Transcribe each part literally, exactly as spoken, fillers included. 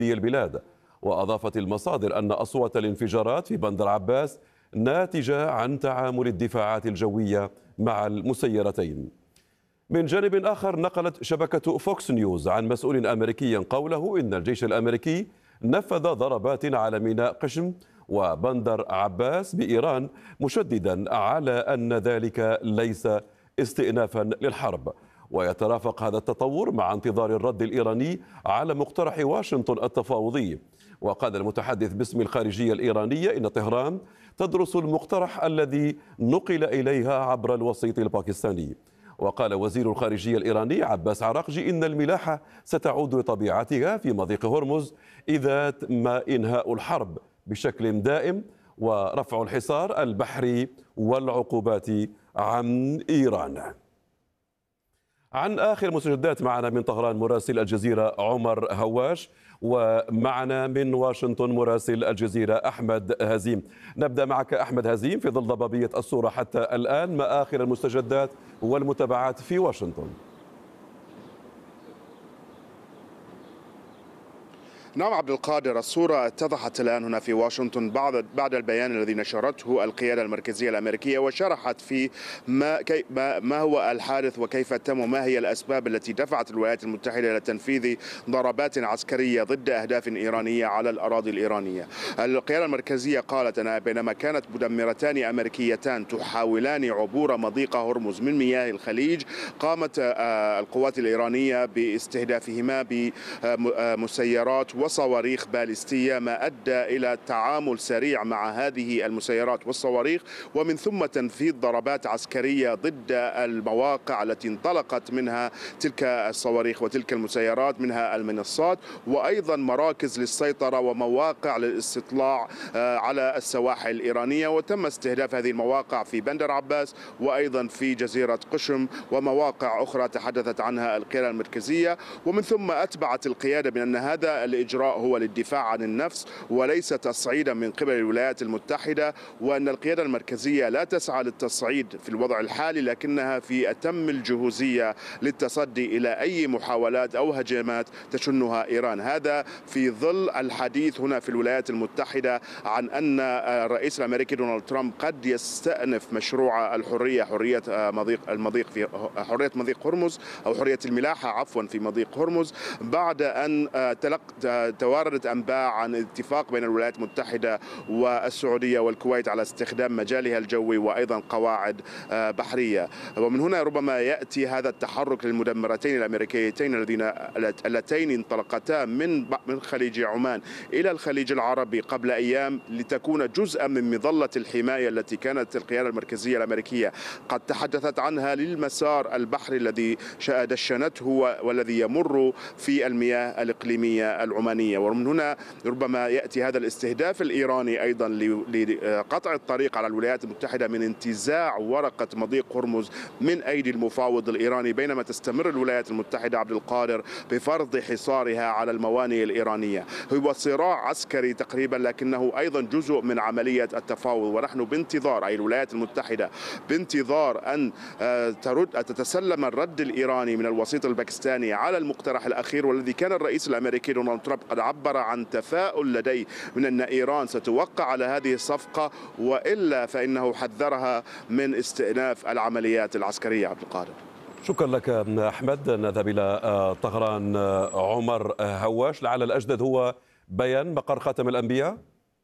في البلاد. وأضافت المصادر أن أصوات الانفجارات في بندر عباس ناتجة عن تعامل الدفاعات الجوية مع المسيرتين. من جانب آخر، نقلت شبكة فوكس نيوز عن مسؤول أمريكي قوله إن الجيش الأمريكي نفذ ضربات على ميناء قشم وبندر عباس بإيران، مشددا على أن ذلك ليس استئنافا للحرب. ويترافق هذا التطور مع انتظار الرد الإيراني على مقترح واشنطن التفاوضي. وقال المتحدث باسم الخارجية الإيرانية إن طهران تدرس المقترح الذي نقل إليها عبر الوسيط الباكستاني. وقال وزير الخارجية الإيراني عباس عراقجي إن الملاحة ستعود لطبيعتها في مضيق هرمز إذا تم إنهاء الحرب بشكل دائم ورفع الحصار البحري والعقوبات عن إيران. عن آخر مستجدات معنا من طهران مراسل الجزيرة عمر هواش، ومعنا من واشنطن مراسل الجزيرة أحمد هزيم. نبدأ معك أحمد هزيم، في ظل ضبابية الصورة حتى الآن ما آخر المستجدات والمتابعات في واشنطن؟ نعم عبد القادر، الصورة اتضحت الآن هنا في واشنطن بعد بعد البيان الذي نشرته القيادة المركزية الأمريكية، وشرحت في ما كي ما, ما هو الحادث وكيف تم وما هي الأسباب التي دفعت الولايات المتحدة إلى تنفيذ ضربات عسكرية ضد أهداف إيرانية على الأراضي الإيرانية. القيادة المركزية قالت أن بينما كانت مدمرتان أمريكيتان تحاولان عبور مضيق هرمز من مياه الخليج، قامت القوات الإيرانية باستهدافهما بمسيرات وصواريخ باليستية، ما أدى إلى تعامل سريع مع هذه المسيرات والصواريخ، ومن ثم تنفيذ ضربات عسكرية ضد المواقع التي انطلقت منها تلك الصواريخ وتلك المسيرات، منها المنصات وأيضا مراكز للسيطرة ومواقع للاستطلاع على السواحل الإيرانية. وتم استهداف هذه المواقع في بندر عباس وأيضا في جزيرة قشم ومواقع أخرى تحدثت عنها القيادة المركزية. ومن ثم أتبعت القيادة بأن هذا الإجراء هو للدفاع عن النفس وليس تصعيدا من قبل الولايات المتحدة، وأن القيادة المركزية لا تسعى للتصعيد في الوضع الحالي، لكنها في أتم الجهوزية للتصدي إلى أي محاولات أو هجمات تشنها إيران. هذا في ظل الحديث هنا في الولايات المتحدة عن أن الرئيس الأمريكي دونالد ترامب قد يستأنف مشروع الحرية، حرية مضيق المضيق في حرية مضيق هرمز أو حرية الملاحة عفوا في مضيق هرمز، بعد أن تلق تواردت أنباء عن اتفاق بين الولايات المتحدة والسعودية والكويت على استخدام مجالها الجوي وأيضا قواعد بحرية. ومن هنا ربما يأتي هذا التحرك للمدمرتين الأمريكيتين الذين اللتين انطلقتا من من خليج عمان إلى الخليج العربي قبل أيام لتكون جزءا من مظلة الحماية التي كانت القيادة المركزية الأمريكية قد تحدثت عنها للمسار البحري الذي دشنته والذي يمر في المياه الإقليمية العمانية. ومن هنا ربما يأتي هذا الاستهداف الإيراني أيضا لقطع الطريق على الولايات المتحدة من انتزاع ورقة مضيق هرمز من أيدي المفاوض الإيراني، بينما تستمر الولايات المتحدة عبد القادر بفرض حصارها على الموانئ الإيرانية. هو صراع عسكري تقريبا، لكنه أيضا جزء من عملية التفاوض، ونحن بانتظار أي الولايات المتحدة بانتظار أن ترد تتسلم الرد الإيراني من الوسيط الباكستاني على المقترح الأخير، والذي كان الرئيس الأمريكي دونالد ترامب قد عبر عن تفاؤل لديه من أن إيران ستوقع على هذه الصفقة، وإلا فإنه حذرها من استئناف العمليات العسكرية. عبد القادر، شكرا لك أحمد. نذهب إلى طهران. عمر هواش، لعل الأجدد هو بيان مقر خاتم الأنبياء.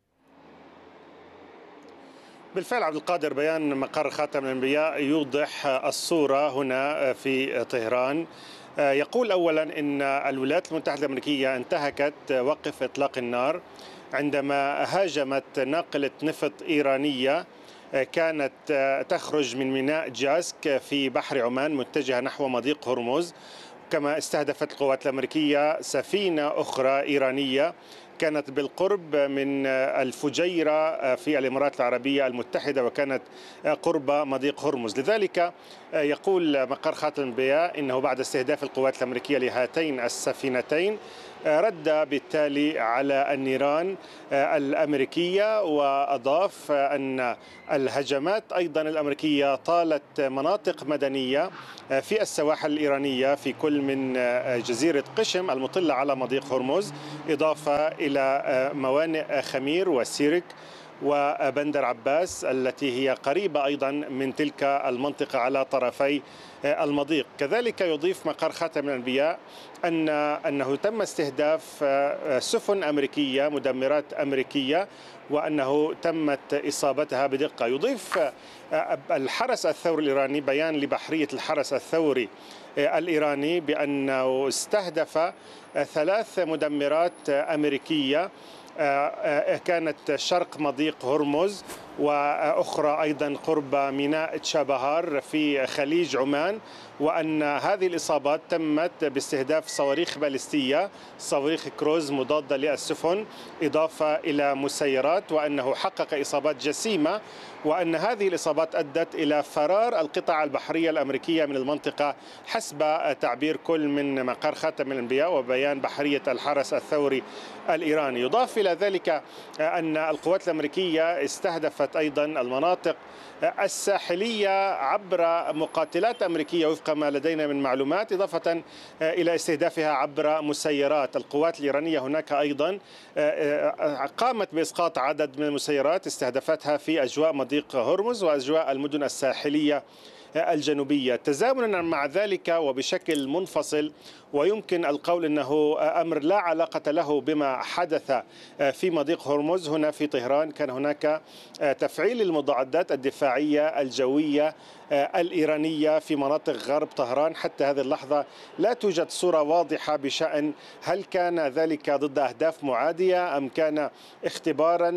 بالفعل عبد القادر، بيان مقر خاتم الأنبياء يوضح الصورة هنا في طهران. يقول أولا أن الولايات المتحدة الأمريكية انتهكت وقف إطلاق النار عندما هاجمت ناقلة نفط إيرانية كانت تخرج من ميناء جاسك في بحر عمان متجهة نحو مضيق هرمز. كما استهدفت القوات الأمريكية سفينة أخرى إيرانية كانت بالقرب من الفجيرة في الإمارات العربية المتحدة، وكانت قرب مضيق هرمز. لذلك يقول مقر خاتم الأنبياء إنه بعد استهداف القوات الأمريكية لهاتين السفينتين رد بالتالي على النيران الأمريكية، وأضاف أن الهجمات أيضا الأمريكية طالت مناطق مدنية في السواحل الإيرانية في كل من جزيرة قشم المطلة على مضيق هرمز، إضافة إلى موانئ خمير وسيرك وبندر عباس التي هي قريبة أيضا من تلك المنطقة على طرفي المضيق. كذلك يضيف مقر خاتم الأنبياء أن أنه تم استهداف سفن أمريكية مدمرات أمريكية، وأنه تمت إصابتها بدقة. يضيف الحرس الثوري الإيراني بيان لبحرية الحرس الثوري الإيراني بأنه استهدف ثلاث مدمرات أمريكية كانت شرق مضيق هرمز، وأخرى أيضا قرب ميناء تشابهار في خليج عمان، وأن هذه الإصابات تمت باستهداف صواريخ باليستية، صواريخ كروز مضادة للسفن، إضافة إلى مسيرات، وأنه حقق إصابات جسيمة، وأن هذه الإصابات أدت إلى فرار القطع البحرية الأمريكية من المنطقة حسب تعبير كل من مقر خاتم الأنبياء وبيان بحرية الحرس الثوري الإيراني. يضاف إلى ذلك أن القوات الأمريكية استهدفت أيضا المناطق الساحلية عبر مقاتلات أمريكية وفق ما لدينا من معلومات، إضافة إلى استهدافها عبر مسيرات. القوات الإيرانية هناك أيضا قامت بإسقاط عدد من المسيرات استهدفتها في أجواء مضيق هرمز وأجواء المدن الساحلية الجنوبية. تزامنا مع ذلك وبشكل منفصل، ويمكن القول أنه أمر لا علاقة له بما حدث في مضيق هرمز هنا في طهران، كان هناك تفعيل المضادات الدفاعية الجوية الإيرانية في مناطق غرب طهران. حتى هذه اللحظة لا توجد صورة واضحة بشأن هل كان ذلك ضد أهداف معادية أم كان اختبارا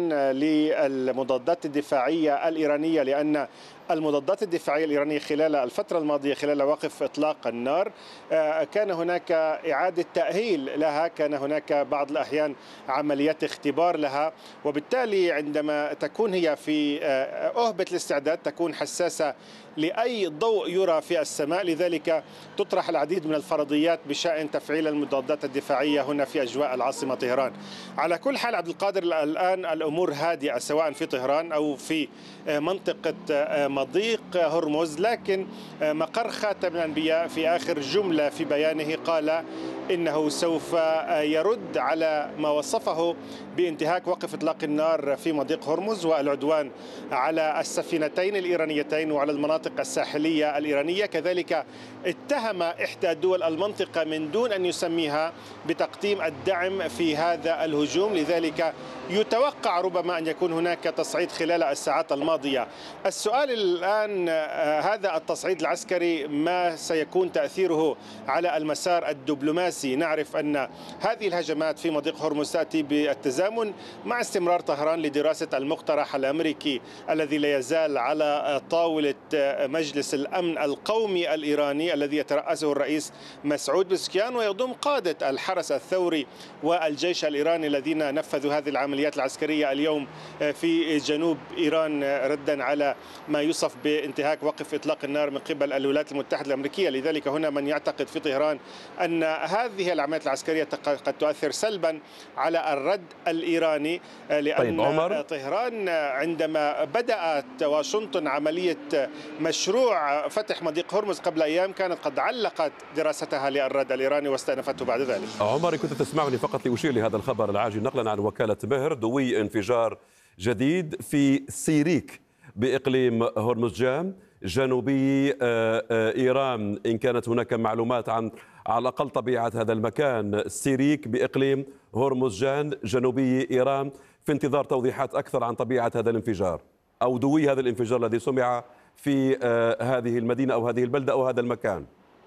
للمضادات الدفاعية الإيرانية، لأن المضادات الدفاعية الإيرانية خلال الفترة الماضية خلال وقف إطلاق النار كان هناك إعادة تأهيل لها، كان هناك بعض الأحيان عمليات اختبار لها، وبالتالي عندما تكون هي في أهبة الاستعداد تكون حساسة لأي ضوء يرى في السماء. لذلك تطرح العديد من الفرضيات بشأن تفعيل المضادات الدفاعية هنا في أجواء العاصمة طهران. على كل حال عبد القادر، الآن الأمور هادئة سواء في طهران أو في منطقة مضيق هرمز، لكن مقر خاتم الأنبياء في آخر جملة في بيانه قال إنه سوف يرد على ما وصفه بانتهاك وقف إطلاق النار في مضيق هرمز والعدوان على السفينتين الإيرانيتين وعلى المناطق الساحلية الإيرانية. كذلك اتهم إحدى دول المنطقة من دون أن يسميها بتقديم الدعم في هذا الهجوم، لذلك يتوقع ربما أن يكون هناك تصعيد خلال الساعات الماضية. السؤال الآن هذا التصعيد العسكري ما سيكون تأثيره على المسار الدبلوماسي؟ نعرف أن هذه الهجمات في مضيق هرمز تأتي بالتزامن مع استمرار طهران لدراسة المقترح الأمريكي الذي لا يزال على طاولة مجلس الأمن القومي الإيراني الذي يترأسه الرئيس مسعود بزكيان، ويضم قادة الحرس الثوري والجيش الإيراني الذين نفذوا هذه العمليات العسكرية اليوم في جنوب إيران ردا على ما يوصف بانتهاك وقف إطلاق النار من قبل الولايات المتحدة الأمريكية. لذلك هنا من يعتقد في طهران أن هذه العمليات العسكرية قد تؤثر سلبا على الرد الإيراني، لأن طيب عمر. طهران عندما بدأت واشنطن عملية مشروع فتح مضيق هرمز قبل أيام كانت قد علقت دراستها للرد الإيراني واستأنفته بعد ذلك. عمر، كنت تسمعني فقط لأشير لهذا الخبر العاجل نقلا عن وكالة مهر. دوي انفجار جديد في سيريك بإقليم هرمزجان جنوبي إيران، إن كانت هناك معلومات عن على الأقل طبيعة هذا المكان. سيريك بإقليم هرمزجان جنوبي إيران، في انتظار توضيحات أكثر عن طبيعة هذا الانفجار أو دوي هذا الانفجار الذي سمع في هذه المدينة أو هذه البلدة أو هذا المكان.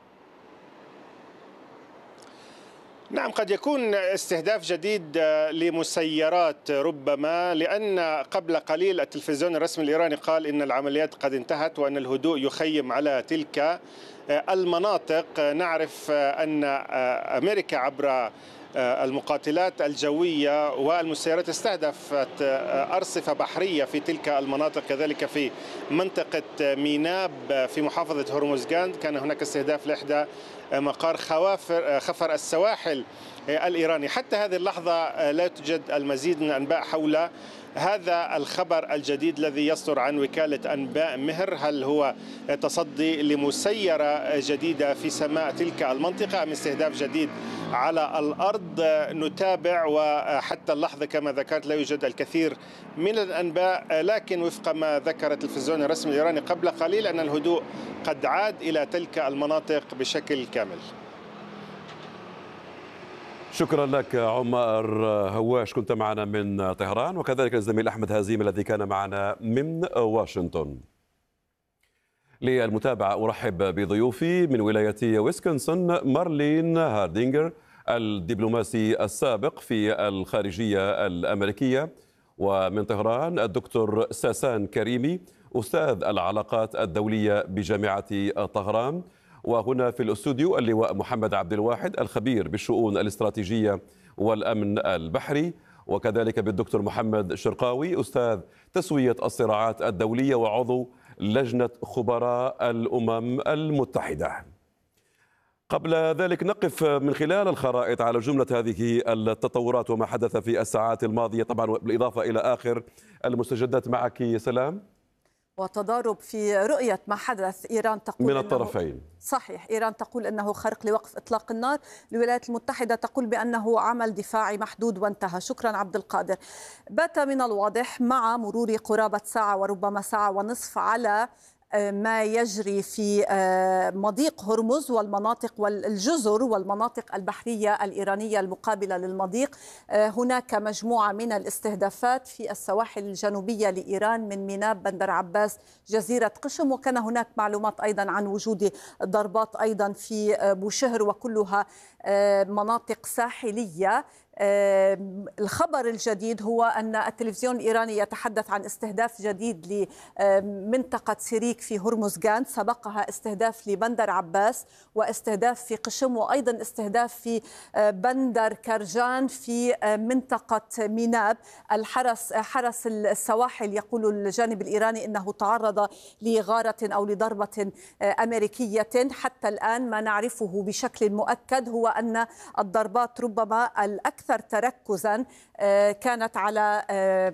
نعم، قد يكون استهداف جديد لمسيرات ربما، لأن قبل قليل التلفزيون الرسمي الإيراني قال إن العمليات قد انتهت وأن الهدوء يخيم على تلك المناطق. نعرف أن أمريكا عبر المقاتلات الجوية والمسيرات استهدفت أرصفة بحرية في تلك المناطق، كذلك في منطقة ميناب في محافظة هرمزغان كان هناك استهداف لإحدى مقار خوافر خفر السواحل الإيراني. حتى هذه اللحظة لا توجد المزيد من الأنباء حول هذا الخبر الجديد الذي يصدر عن وكالة أنباء مهر. هل هو تصدي لمسيرة جديدة في سماء تلك المنطقة أم استهداف جديد على الأرض؟ نتابع، وحتى اللحظة كما ذكرت لا يوجد الكثير من الأنباء، لكن وفق ما ذكر التلفزيون الرسمي الإيراني قبل قليل أن الهدوء قد عاد إلى تلك المناطق بشكل كامل. شكرا لك عمر هواش، كنت معنا من طهران، وكذلك الزميل أحمد هازيم الذي كان معنا من واشنطن. للمتابعة أرحب بضيوفي من ولاية ويسكنسن مارلين هاردينجر الدبلوماسي السابق في الخارجية الأمريكية، ومن طهران الدكتور ساسان كريمي أستاذ العلاقات الدولية بجامعة طهران، وهنا في الاستوديو اللواء محمد عبد الواحد الخبير بالشؤون الاستراتيجية والأمن البحري، وكذلك بالدكتور محمد شرقاوي أستاذ تسوية الصراعات الدولية وعضو لجنة خبراء الأمم المتحدة. قبل ذلك نقف من خلال الخرائط على جملة هذه التطورات وما حدث في الساعات الماضية، طبعا بالإضافة إلى آخر المستجدات. معك سلام. وتضارب في رؤية ما حدث. إيران تقول من الطرفين. صحيح، إيران تقول أنه خرق لوقف إطلاق النار، الولايات المتحدة تقول بأنه عمل دفاعي محدود وانتهى. شكرا عبد القادر. بات من الواضح مع مرور قرابة ساعة وربما ساعة ونصف على ما يجري في مضيق هرمز والمناطق والجزر والمناطق البحرية الإيرانية المقابلة للمضيق، هناك مجموعة من الاستهدافات في السواحل الجنوبية لإيران من ميناب، بندر عباس، جزيرة قشم، وكان هناك معلومات أيضا عن وجود ضربات أيضا في بوشهر، وكلها مناطق ساحلية. الخبر الجديد هو أن التلفزيون الإيراني يتحدث عن استهداف جديد لمنطقة سيريك في هرمزغان، سبقها استهداف لبندر عباس واستهداف في قشم، وأيضا استهداف في بندر كرجان في منطقة ميناب. الحرس حرس السواحل يقول الجانب الإيراني أنه تعرض لغارة أو لضربة أمريكية. حتى الآن ما نعرفه بشكل مؤكد هو أن الضربات ربما الأكثر أكثر تركزا كانت على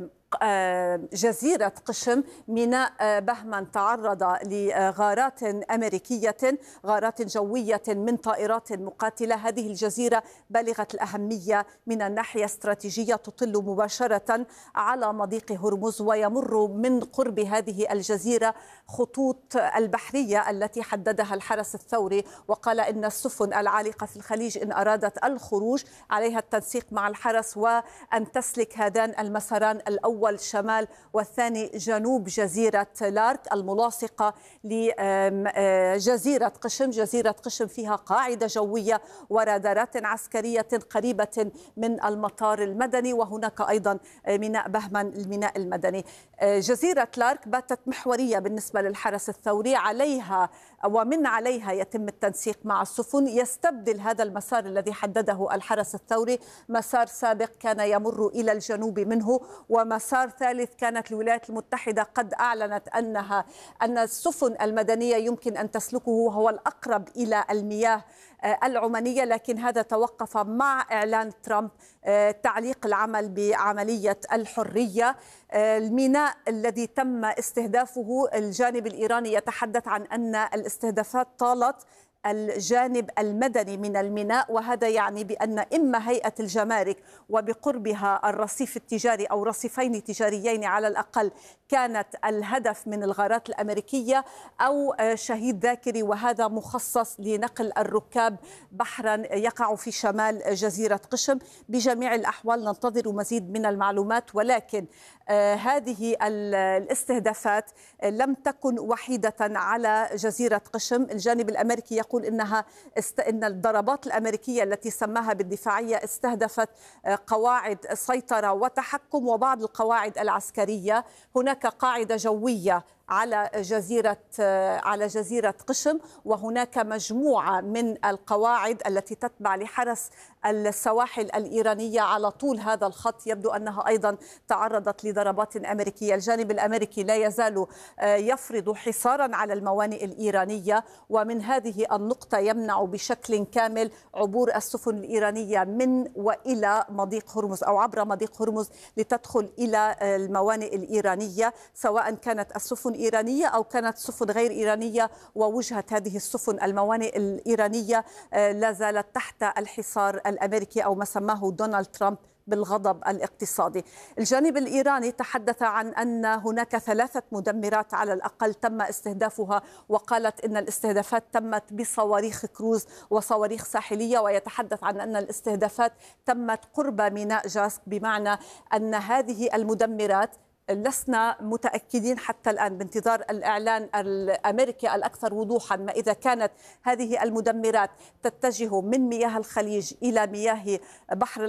جزيرة قشم. ميناء بهمن تعرض لغارات أمريكية، غارات جوية من طائرات مقاتلة. هذه الجزيرة بالغة الأهمية من الناحية الاستراتيجية، تطل مباشرة على مضيق هرمز، ويمر من قرب هذه الجزيرة خطوط البحرية التي حددها الحرس الثوري، وقال إن السفن العالقة في الخليج إن أرادت الخروج عليها التنسيق مع الحرس وأن تسلك هذان المساران، الأول الأول شمال والثاني جنوب جزيرة لارك الملاصقة لجزيرة قشم. جزيرة قشم فيها قاعدة جوية ورادارات عسكرية قريبة من المطار المدني، وهناك أيضا ميناء بهمن الميناء المدني. جزيرة لارك باتت محورية بالنسبة للحرس الثوري، عليها ومن عليها يتم التنسيق مع السفن. يستبدل هذا المسار الذي حدده الحرس الثوري مسار سابق كان يمر إلى الجنوب منه، ومسار ثالث كانت الولايات المتحدة قد أعلنت أنها أن السفن المدنية يمكن أن تسلكه، وهو الأقرب إلى المياه العمانية، لكن هذا توقف مع إعلان ترامب تعليق العمل بعملية الحرية. الميناء الذي تم استهدافه الجانب الإيراني يتحدث عن أن الاستهدافات طالت الجانب المدني من الميناء، وهذا يعني بأن إما هيئة الجمارك وبقربها الرصيف التجاري أو رصيفين تجاريين على الأقل كانت الهدف من الغارات الأمريكية، أو شهيد ذاكري وهذا مخصص لنقل الركاب بحرا يقع في شمال جزيرة قشم. بجميع الأحوال ننتظر مزيد من المعلومات، ولكن آه هذه الاستهدافات لم تكن وحيدة على جزيرة قشم. الجانب الأمريكي يقول إنها است... إن الضربات الأمريكية التي سماها بالدفاعية استهدفت قواعد سيطرة وتحكم وبعض القواعد العسكرية. هناك قاعدة جوية على جزيرة على جزيرة قشم، وهناك مجموعة من القواعد التي تتبع لحرس السواحل الإيرانية على طول هذا الخط يبدو أنها أيضا تعرضت لضربات أمريكية. الجانب الأمريكي لا يزال يفرض حصارا على الموانئ الإيرانية، ومن هذه النقطة يمنع بشكل كامل عبور السفن الإيرانية من وإلى مضيق هرمز أو عبر مضيق هرمز لتدخل إلى الموانئ الإيرانية، سواء كانت السفن إيرانية أو كانت سفن غير إيرانية. ووجهة هذه السفن الموانئ الإيرانية لا زالت تحت الحصار الأمريكي أو ما سماه دونالد ترامب بالغضب الاقتصادي. الجانب الإيراني تحدث عن أن هناك ثلاثة مدمرات على الأقل تم استهدافها، وقالت أن الاستهدافات تمت بصواريخ كروز وصواريخ ساحلية، ويتحدث عن أن الاستهدافات تمت قرب ميناء جاسك، بمعنى أن هذه المدمرات لسنا متأكدين حتى الآن بانتظار الإعلان الأمريكي الأكثر وضوحا ما إذا كانت هذه المدمرات تتجه من مياه الخليج إلى مياه بحر